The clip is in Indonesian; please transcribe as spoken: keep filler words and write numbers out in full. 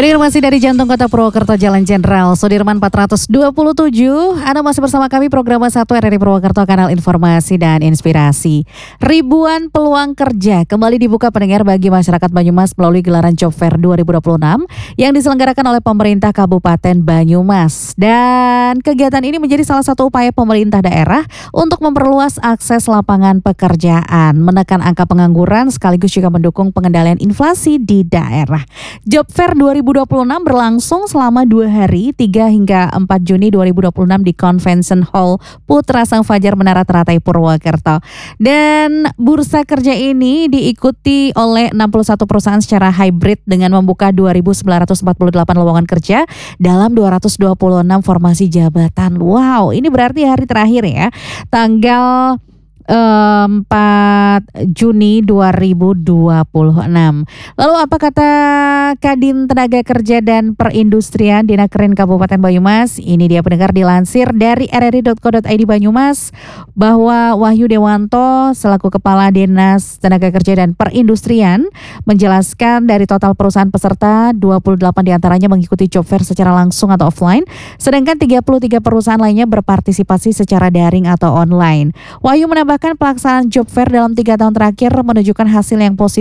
Berinformasi dari jantung kota Purwokerto, Jalan Jenderal Sudirman empat ratus dua puluh tujuh. Anda masih bersama kami, program satu R R I Purwokerto, kanal informasi dan inspirasi. Ribuan peluang kerja kembali dibuka pendengar bagi masyarakat Banyumas melalui gelaran Job Fair dua ribu dua puluh enam yang diselenggarakan oleh pemerintah Kabupaten Banyumas. Dan kegiatan ini menjadi salah satu upaya pemerintah daerah untuk memperluas akses lapangan pekerjaan, menekan angka pengangguran sekaligus juga mendukung pengendalian inflasi di daerah. Job Fair dua ribu dua puluh enam berlangsung selama dua hari, tiga hingga empat Juni dua ribu dua puluh enam di Convention Hall Putra Sang Fajar Menara Teratai Purwokerto. Dan bursa kerja ini diikuti oleh enam puluh satu perusahaan secara hybrid dengan membuka dua ribu sembilan ratus empat puluh delapan lowongan kerja dalam dua ratus dua puluh enam formasi jabatan. Wow, ini berarti hari terakhir ya, tanggal empat Juni dua ribu dua puluh enam. Lalu apa kata Kadin Tenaga Kerja dan Perindustrian Dinakren Kabupaten Banyumas? Ini dia pendengar, dilansir dari r r i dot co dot i d Banyumas bahwa Wahyu Dewanto selaku Kepala Dinas Tenaga Kerja dan Perindustrian menjelaskan dari total perusahaan peserta, dua puluh delapan diantaranya mengikuti job fair secara langsung atau offline, sedangkan tiga puluh tiga perusahaan lainnya berpartisipasi secara daring atau online. Wahyu menambahkan pelaksanaan job fair dalam tiga tahun terakhir menunjukkan hasil yang positif